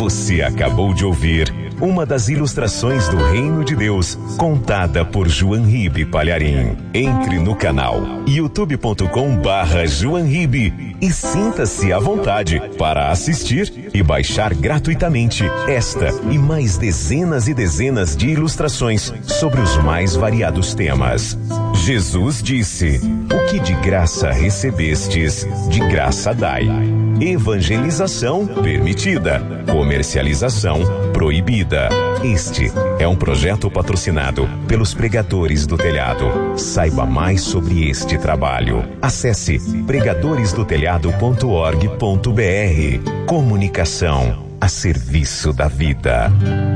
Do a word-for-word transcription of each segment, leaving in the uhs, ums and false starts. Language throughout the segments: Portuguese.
Você acabou de ouvir uma das ilustrações do Reino de Deus, contada por João Ribe Palharim. Entre no canal youtube ponto com barra João Ribe e sinta-se à vontade para assistir e baixar gratuitamente esta e mais dezenas e dezenas de ilustrações sobre os mais variados temas. Jesus disse: o que de graça recebestes, de graça dai. Evangelização permitida, comercialização proibida. Este é um projeto patrocinado pelos Pregadores do Telhado. Saiba mais sobre este trabalho. Acesse pregadores do telhado ponto org ponto br. Comunicação a serviço da vida.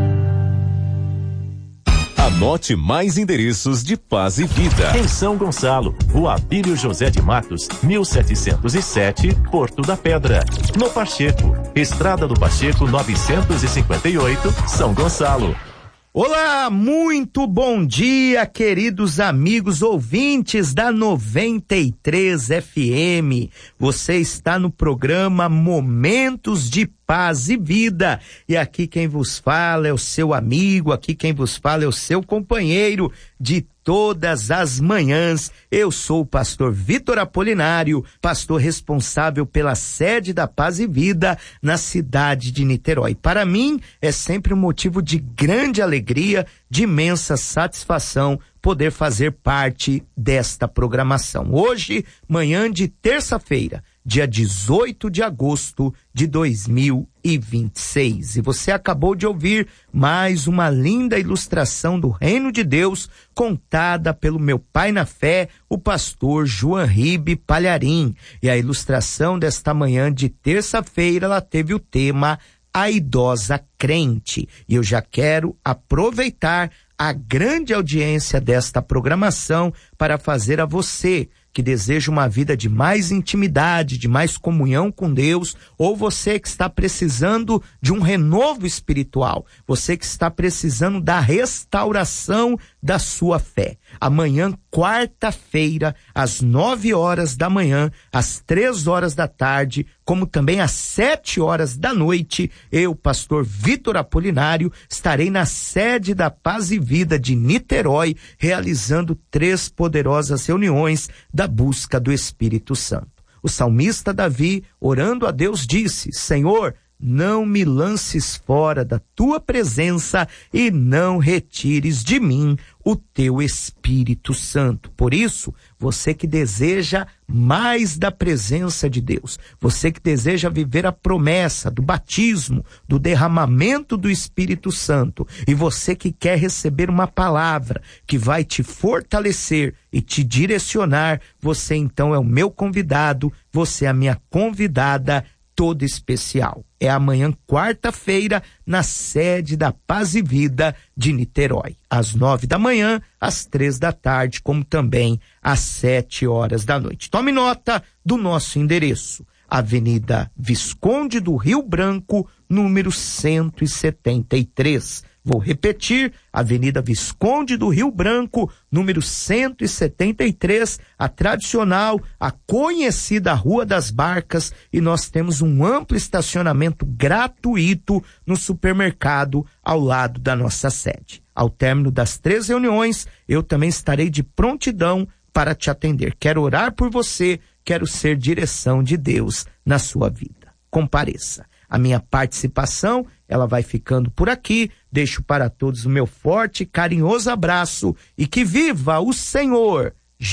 Anote mais endereços de Paz e Vida. Em São Gonçalo, Rua Abílio José de Matos, mil setecentos e sete, Porto da Pedra. No Pacheco, Estrada do Pacheco novecentos e cinquenta e oito, São Gonçalo. Olá, muito bom dia, queridos amigos ouvintes da noventa e três F M. Você está no programa Momentos de Paz e Vida. E aqui quem vos fala é o seu amigo, aqui quem vos fala é o seu companheiro de todas as manhãs. Eu sou o pastor Vitor Apolinário, pastor responsável pela sede da Paz e Vida na cidade de Niterói. Para mim, é sempre um motivo de grande alegria, de imensa satisfação poder fazer parte desta programação. Hoje, manhã de terça-feira, dia dezoito de agosto de dois mil e vinte e seis. E você acabou de ouvir mais uma linda ilustração do Reino de Deus, contada pelo meu pai na fé, o pastor João Ribe Palharim. E a ilustração desta manhã de terça-feira, ela teve o tema A Idosa Crente. E eu já quero aproveitar a grande audiência desta programação para fazer a você que deseja uma vida de mais intimidade, de mais comunhão com Deus, ou você que está precisando de um renovo espiritual, você que está precisando da restauração da sua fé. Amanhã, quarta-feira, às nove horas da manhã, às três horas da tarde, como também às sete horas da noite, eu, pastor Vitor Apolinário, estarei na sede da Paz e Vida de Niterói, realizando três poderosas reuniões da busca do Espírito Santo. O salmista Davi, orando a Deus, disse: Senhor, não me lances fora da tua presença e não retires de mim o teu Espírito Santo. Por isso, você que deseja mais da presença de Deus, você que deseja viver a promessa do batismo, do derramamento do Espírito Santo, e você que quer receber uma palavra que vai te fortalecer e te direcionar, você então é o meu convidado, você é a minha convidada toda especial. É amanhã, quarta-feira, na sede da Paz e Vida de Niterói, às nove da manhã, às três da tarde, como também às sete horas da noite. Tome nota do nosso endereço: Avenida Visconde do Rio Branco, número cento e setenta e três. Vou repetir: Avenida Visconde do Rio Branco, número cento e setenta e três, a tradicional, a conhecida Rua das Barcas, e nós temos um amplo estacionamento gratuito no supermercado ao lado da nossa sede. Ao término das três reuniões, eu também estarei de prontidão para te atender. Quero orar por você, quero ser direção de Deus na sua vida. Compareça. A minha participação, ela vai ficando por aqui. Deixo para todos o meu forte e carinhoso abraço e que viva o Senhor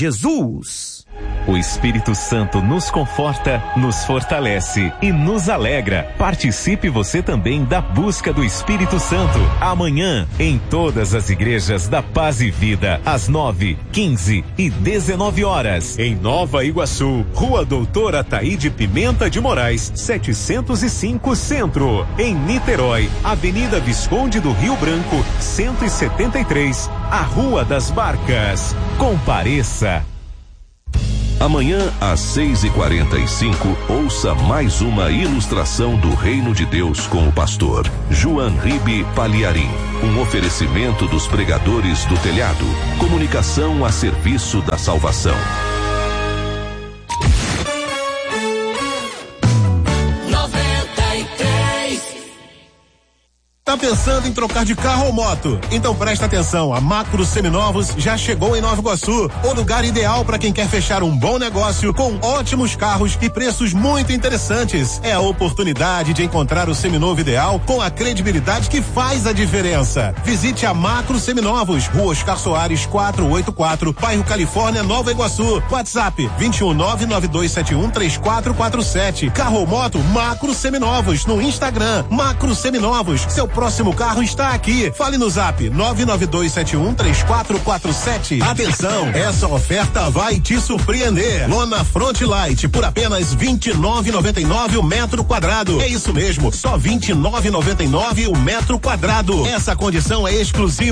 Jesus! O Espírito Santo nos conforta, nos fortalece e nos alegra. Participe você também da busca do Espírito Santo. Amanhã, em todas as igrejas da Paz e Vida, às nove, quinze e dezenove horas. Em Nova Iguaçu, Rua Doutor Ataíde Pimenta de Moraes, setecentos e cinco Centro. Em Niterói, Avenida Visconde do Rio Branco, cento e setenta e três, a Rua das Barcas. Compareça. Amanhã, às seis e quarenta e cinco, ouça mais uma ilustração do Reino de Deus com o pastor João Ribe Palharim. Um oferecimento dos Pregadores do Telhado. Comunicação a serviço da salvação. Tá pensando em trocar de carro ou moto? Então presta atenção, a Macro Seminovos já chegou em Nova Iguaçu, o lugar ideal para quem quer fechar um bom negócio com ótimos carros e preços muito interessantes. É a oportunidade de encontrar o seminovo ideal com a credibilidade que faz a diferença. Visite a Macro Seminovos, Rua Oscar Soares quatrocentos e oitenta e quatro, bairro Califórnia, Nova Iguaçu. WhatsApp vinte e um nove nove dois sete um três quatro quatro sete. Carro ou moto, Macro Seminovos. No Instagram, Macro Seminovos. Seu próximo carro está aqui. Fale no Zap nove nove dois sete um três quatro quatro sete. Atenção, essa oferta vai te surpreender. Lona Front Light por apenas vinte e nove reais e noventa e nove centavos o metro quadrado. É isso mesmo, só vinte e nove reais e noventa e nove centavos o metro quadrado. Essa condição é exclusiva